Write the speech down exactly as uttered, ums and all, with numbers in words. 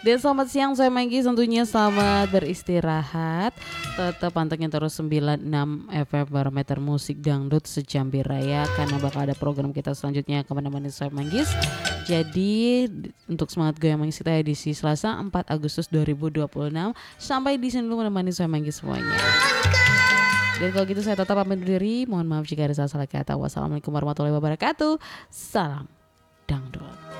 Dan selamat siang saya Maggie, tentunya selamat beristirahat. Tetap pantengin terus sembilan puluh enam F M Barometer Musik Dangdut Secambi Raya, karena bakal ada program kita selanjutnya kemana-mana saya Manggis. Jadi untuk semangat goyang Manggis kita edisi Selasa empat Agustus dua ribu dua puluh enam. Sampai di sini dulu menemani saya Manggis semuanya. Dan kalau gitu saya tetap pamit undur diri. Mohon maaf jika ada salah-salah kata. Wassalamualaikum warahmatullahi wabarakatuh. Salam dangdut.